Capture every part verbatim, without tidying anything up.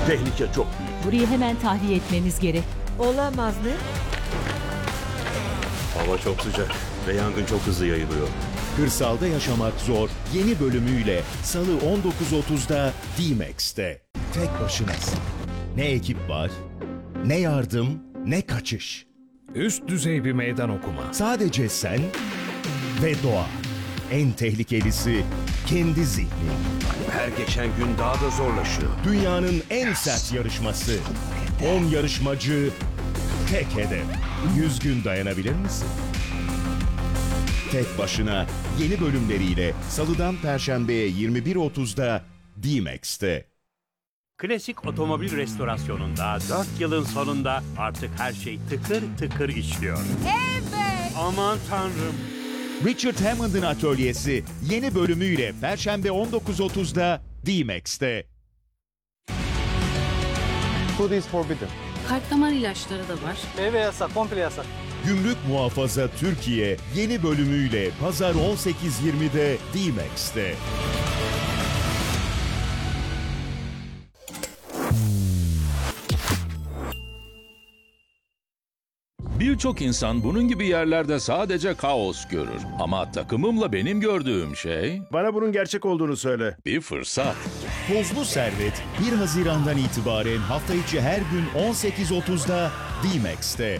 Tehlike çok büyük. Burayı hemen tahliye etmeniz gerek. Olamaz mı? Hava çok sıcak ve yangın çok hızlı yayılıyor. Kırsalda Yaşamak Zor yeni bölümüyle Salı on dokuz otuzda D-Max'te. Tek başınasın. Ne ekip var, ne yardım, ne kaçış. Üst düzey bir meydan okuma. Sadece sen ve doğa. En tehlikelisi kendi zihnin. Her geçen gün daha da zorlaşıyor. Dünyanın en sert yarışması. on yarışmacı, tek hedef. yüz gün dayanabilir misin? Tek başına yeni bölümleriyle Salıdan Perşembe'ye yirmi bir otuzda D-Max'te. Klasik otomobil restorasyonunda dört yılın sonunda artık her şey tıkır tıkır işliyor. Evet. Aman tanrım. Richard Hammond'ın atölyesi yeni bölümüyle Perşembe on dokuz otuzda D-Max'te. Food is forbidden. Kalp damar ilaçları da var. Meyve yasak, komple yasak. Gümrük Muhafaza Türkiye yeni bölümüyle Pazar on sekiz yirmide D-Max'te. Birçok insan bunun gibi yerlerde sadece kaos görür. Ama takımımla benim gördüğüm şey Bana bunun gerçek olduğunu söyle. bir fırsat. Tozlu Servet bir Haziran'dan itibaren hafta içi her gün on sekiz otuzda D-Max'te.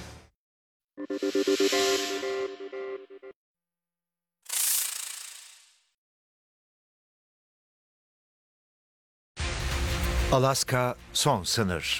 Alaska son sınır.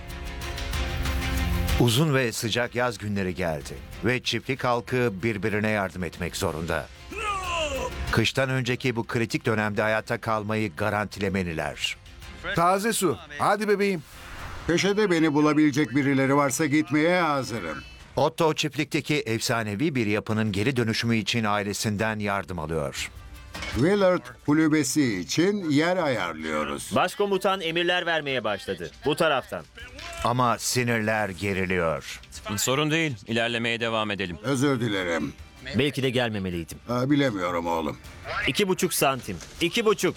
Uzun ve sıcak yaz günleri geldi ve çiftlik halkı birbirine yardım etmek zorunda. Kıştan önceki bu kritik dönemde hayatta kalmayı garantilemeliler. Taze su. Hadi bebeğim. Köşede beni bulabilecek birileri varsa gitmeye hazırım. Otto çiftlikteki efsanevi bir yapının geri dönüşümü için ailesinden yardım alıyor. Willard kulübesi için yer ayarlıyoruz. Başkomutan emirler vermeye başladı. Bu taraftan. Ama sinirler geriliyor. Sorun değil. İlerlemeye devam edelim. Özür dilerim. Belki de gelmemeliydim. Aa, bilemiyorum oğlum. İki buçuk santim. İki buçuk.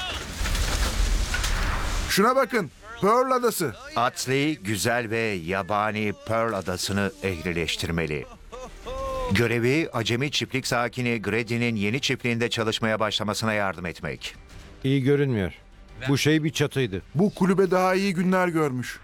Şuna bakın. Pearl Adası. Atlee, güzel ve yabani Pearl Adası'nı ehlileştirmeli. Görevi acemi çiftlik sakini Grady'nin yeni çiftliğinde çalışmaya başlamasına yardım etmek. İyi görünmüyor. Bu şey bir çatıydı. Bu kulübe daha iyi günler görmüş.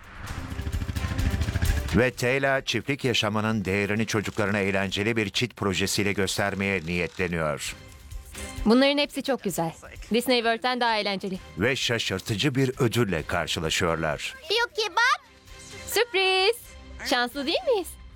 Ve Taylor çiftlik yaşamının değerini çocuklarına eğlenceli bir çit projesiyle göstermeye niyetleniyor. Bunların hepsi çok güzel. Disney World'den daha eğlenceli. Ve şaşırtıcı bir ödülle karşılaşıyorlar. Yuki bak. Sürpriz. Şanslı değil miyiz?